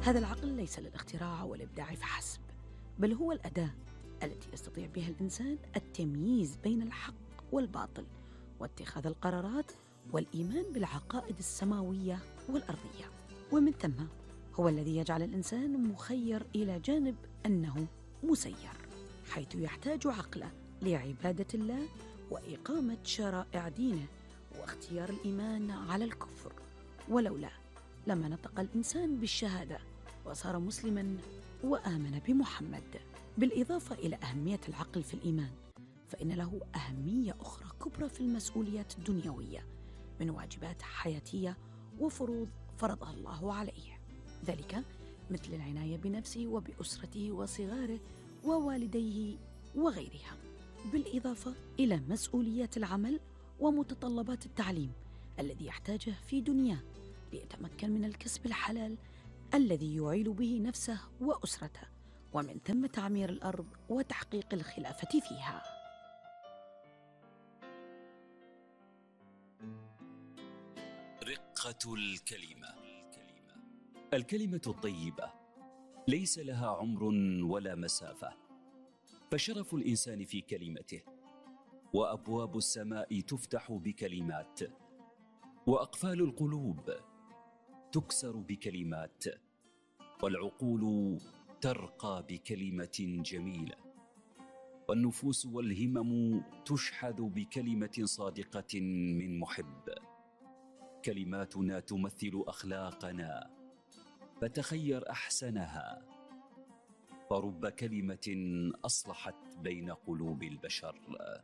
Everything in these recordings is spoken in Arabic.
هذا العقل ليس للاختراع والإبداع فحسب، بل هو الأداة التي يستطيع بها الإنسان التمييز بين الحق والباطل، واتخاذ القرارات، والإيمان بالعقائد السماوية والأرضية. ومن ثم هو الذي يجعل الإنسان مخير إلى جانب أنه مسير، حيث يحتاج عقله لعبادة الله وإقامة شرائع دينه واختيار الإيمان على الكفر. ولولا لما نطق الإنسان بالشهادة وصار مسلما وآمن بمحمد. بالإضافة إلى أهمية العقل في الإيمان، فإن له أهمية أخرى كبرى في المسؤوليات الدنيوية من واجبات حياتية وفروض فرضها الله عليه، ذلك مثل العناية بنفسه وبأسرته وصغاره ووالديه وغيرها، بالإضافة إلى مسؤوليات العمل ومتطلبات التعليم الذي يحتاجه في دنياه ليتمكن من الكسب الحلال الذي يعيل به نفسه وأسرته، ومن ثم تعمير الأرض وتحقيق الخلافة فيها. رقة الكلمة. الكلمة الطيبة ليس لها عمر ولا مسافة، فشرف الإنسان في كلمته، وأبواب السماء تفتح بكلمات، وأقفال القلوب تكسر بكلمات، والعقول ترقى بكلمة جميلة، والنفوس والهمم تشحذ بكلمة صادقة من محب. كلماتنا تمثل أخلاقنا، فتخير أحسنها، فرب كلمة أصلحت بين قلوب البشر.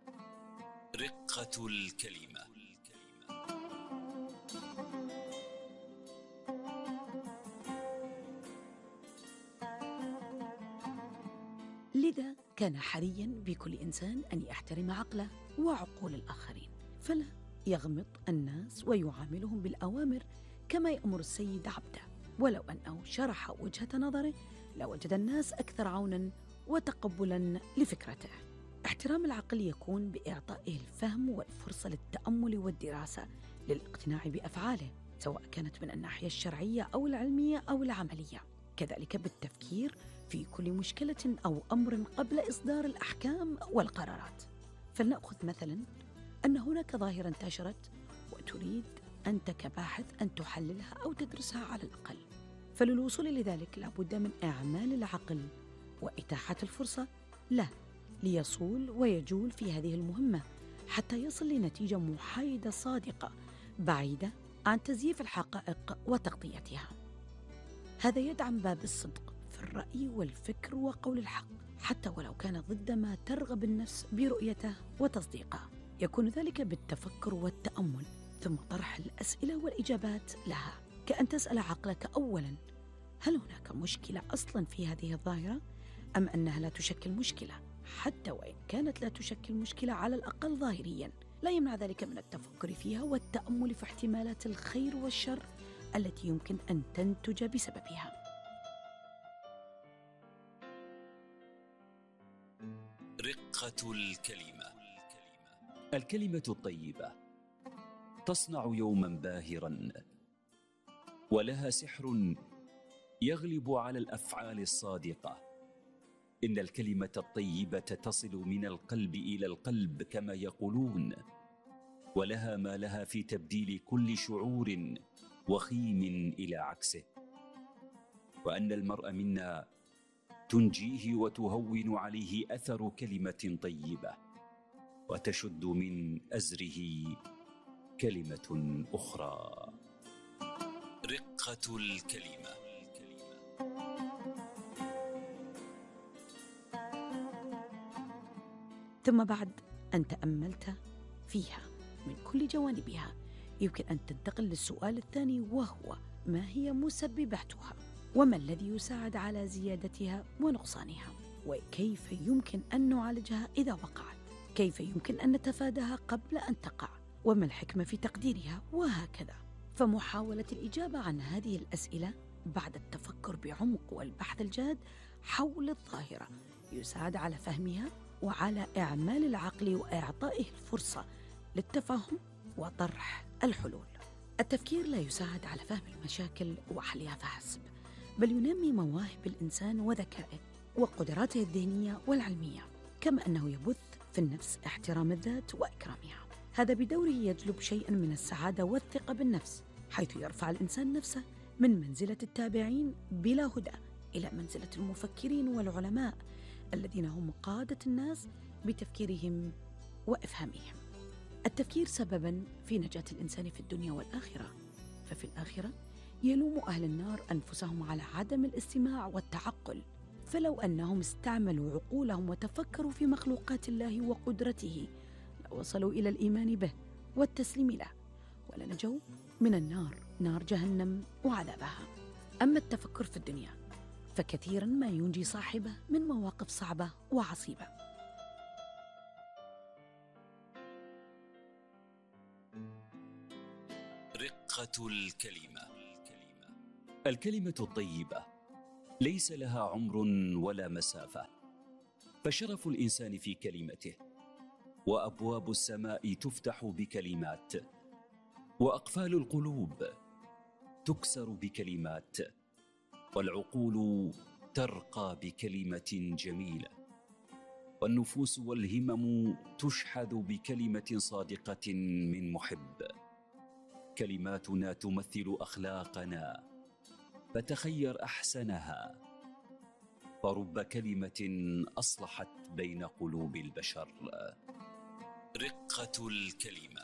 رقة الكلمة. لذا كان حرياً بكل إنسان أن يحترم عقله وعقول الآخرين، فلا يغمط الناس ويعاملهم بالأوامر كما يأمر السيد عبده، ولو أنه شرح وجهة نظره لوجد الناس أكثر عوناً وتقبلاً لفكرته. احترام العقل يكون بإعطائه الفهم والفرصة للتأمل والدراسة للاقتناع بأفعاله، سواء كانت من الناحية الشرعية أو العلمية أو العملية، كذلك بالتفكير في كل مشكلة أو أمر قبل إصدار الأحكام والقرارات. فلنأخذ مثلا أن هناك ظاهرة انتشرت وتريد أنت كباحث أن تحللها أو تدرسها على الأقل، فللوصول لذلك لابد من إعمال العقل وإتاحة الفرصة له ليصول ويجول في هذه المهمة حتى يصل لنتيجة محايدة صادقة بعيدة عن تزييف الحقائق وتغطيتها. هذا يدعم باب الصدق في الرأي والفكر وقول الحق، حتى ولو كان ضد ما ترغب النفس برؤيته وتصديقه. يكون ذلك بالتفكر والتأمل، ثم طرح الأسئلة والإجابات لها، كأن تسأل عقلك أولاً: هل هناك مشكلة أصلاً في هذه الظاهرة؟ أم أنها لا تشكل مشكلة؟ حتى وإن كانت لا تشكل مشكلة على الأقل ظاهرياً، لا يمنع ذلك من التفكر فيها والتأمل في احتمالات الخير والشر التي يمكن أن تنتج بسببها. رقة الكلمة. الكلمة الطيبة تصنع يوما باهرا، ولها سحر يغلب على الأفعال الصادقة. إن الكلمة الطيبة تصل من القلب إلى القلب كما يقولون، ولها ما لها في تبديل كل شعور وخيم إلى عكسه، وأن المرء منا تنجيه وتهون عليه أثر كلمة طيبة، وتشد من أزره كلمة أخرى. رقة الكلمة. ثم بعد أن تأملت فيها من كل جوانبها، يمكن أن تنتقل للسؤال الثاني، وهو: ما هي مسبباتها؟ وما الذي يساعد على زيادتها ونقصانها؟ وكيف يمكن أن نعالجها إذا وقعت؟ كيف يمكن أن نتفاداها قبل أن تقع؟ وما الحكمة في تقديرها؟ وهكذا. فمحاولة الإجابة عن هذه الأسئلة بعد التفكر بعمق والبحث الجاد حول الظاهرة يساعد على فهمها وعلى إعمال العقل وإعطائه الفرصة للتفهم وطرح الحلول. التفكير لا يساعد على فهم المشاكل وحلها فحسب، بل ينمي مواهب الإنسان وذكائه وقدراته الذهنية والعلمية، كما أنه يبث في النفس احترام الذات وإكرامها. هذا بدوره يجلب شيئاً من السعادة والثقة بالنفس، حيث يرفع الإنسان نفسه من منزلة التابعين بلا هدى إلى منزلة المفكرين والعلماء الذين هم قادة الناس بتفكيرهم وإفهامهم. التفكير سبباً في نجاة الإنسان في الدنيا والآخرة، ففي الآخرة يلوم أهل النار أنفسهم على عدم الاستماع والتعقل، فلو أنهم استعملوا عقولهم وتفكروا في مخلوقات الله وقدرته لوصلوا إلى الإيمان به والتسليم له، ولنجوا من النار، نار جهنم وعذابها. أما التفكر في الدنيا فكثيراً ما ينجي صاحبه من مواقف صعبة وعصيبة. رقة الكلمة. الكلمة الطيبة ليس لها عمر ولا مسافة، فشرف الإنسان في كلمته، وأبواب السماء تفتح بكلمات، وأقفال القلوب تكسر بكلمات، والعقول ترقى بكلمة جميلة، والنفوس والهمم تشحذ بكلمة صادقة من محب. كلماتنا تمثل أخلاقنا، فتخير أحسنها، فرب كلمة أصلحت بين قلوب البشر. رقة الكلمة.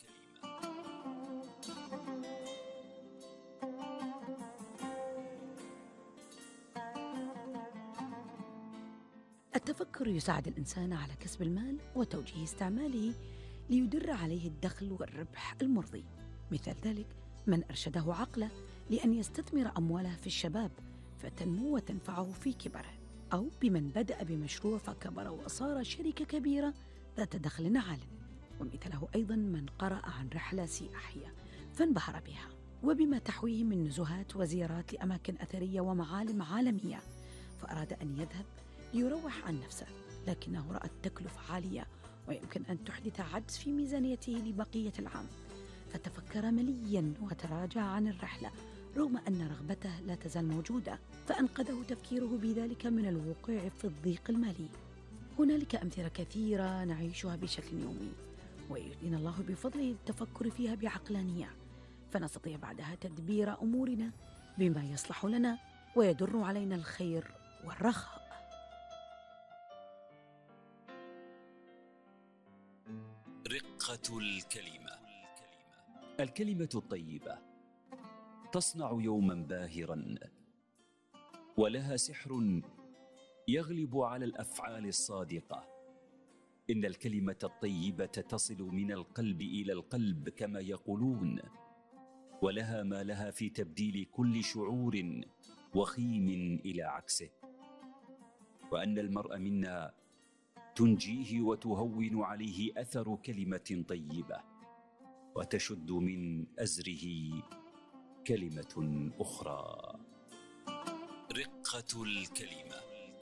التفكر يساعد الإنسان على كسب المال وتوجيه استعماله ليدر عليه الدخل والربح المرضي. مثال ذلك من أرشده عقله لأن يستثمر أمواله في الشباب فتنمو وتنفعه في كبره، أو بمن بدأ بمشروع فكبر وصار شركة كبيرة ذات دخل عال. ومثله أيضا من قرأ عن رحلة سياحية فانبهر بها وبما تحويه من نزهات وزيارات لأماكن أثرية ومعالم عالمية، فأراد أن يذهب ليروح عن نفسه، لكنه رأى التكلفة عالية ويمكن أن تحدث عجز في ميزانيته لبقية العام، فتفكر مليا وتراجع عن الرحلة رغم أن رغبته لا تزال موجودة، فأنقذه تفكيره بذلك من الوقوع في الضيق المالي. هنالك أمثلة كثيرة نعيشها بشكل يومي، ويؤذينا الله بفضله التفكر فيها بعقلانية، فنستطيع بعدها تدبير أمورنا بما يصلح لنا ويدر علينا الخير والرخاء. رقة الكلمة. الكلمة الطيبة تصنع يوما باهرا، ولها سحر يغلب على الأفعال الصادقة. إن الكلمة الطيبة تصل من القلب إلى القلب كما يقولون، ولها ما لها في تبديل كل شعور وخيم إلى عكسه، وأن المرء منا تنجيه وتهون عليه أثر كلمة طيبة، وتشد من أزره كلمة أخرى. رقة الكلمة.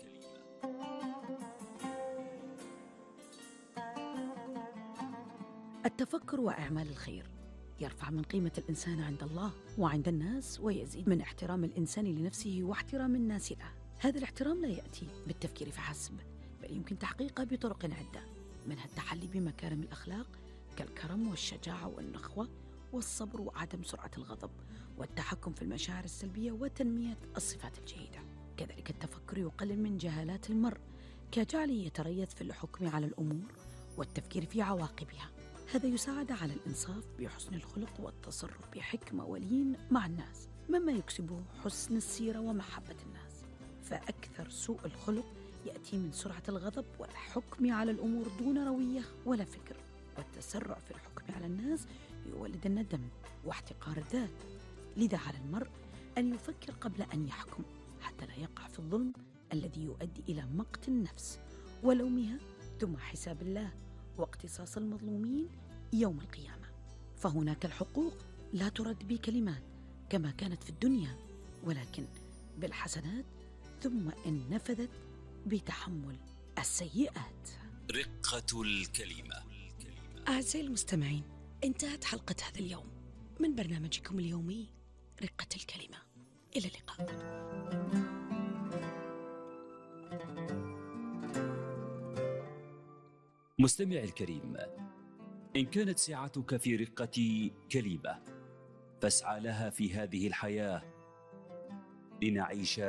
التفكر وإعمال الخير يرفع من قيمة الإنسان عند الله وعند الناس، ويزيد من احترام الإنسان لنفسه واحترام الناس له. هذا الاحترام لا يأتي بالتفكير فحسب، بل يمكن تحقيقه بطرق عدة، منها التحلي بمكارم الأخلاق كالكرم والشجاعة والنخوة والصبر وعدم سرعة الغضب والتحكم في المشاعر السلبية وتنمية الصفات الجيدة. كذلك التفكر يقلل من جهالات المرء كجعله يتريث في الحكم على الأمور والتفكير في عواقبها. هذا يساعد على الإنصاف بحسن الخلق والتصرف بحكمة ولين مع الناس، مما يكسبه حسن السيرة ومحبة الناس. فأكثر سوء الخلق يأتي من سرعة الغضب والحكم على الأمور دون روية ولا فكر، والتسرع في الحكم على الناس يولد الندم واحتقار الذات. لذا على المرء أن يفكر قبل أن يحكم حتى لا يقع في الظلم الذي يؤدي إلى مقت النفس ولومها، ثم حساب الله واقتصاص المظلومين يوم القيامة. فهناك الحقوق لا ترد بكلمات كما كانت في الدنيا، ولكن بالحسنات، ثم إن نفذت بتحمل السيئات. رقة الكلمة. أعزائي المستمعين، انتهت حلقة هذا اليوم من برنامجكم اليومي رقة الكلمة. إلى اللقاء. مستمع الكريم، إن كانت سعتك في رقة كلمة فاسعى لها في هذه الحياة لنعيش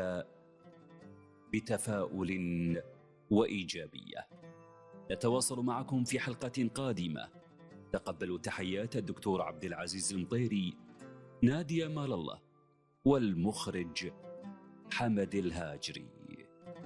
بتفاؤل وإيجابية. نتواصل معكم في حلقة قادمة. تقبلوا تحيات الدكتور عبد العزيز المطيري، نادية مال الله، والمخرج حمد الهاجري.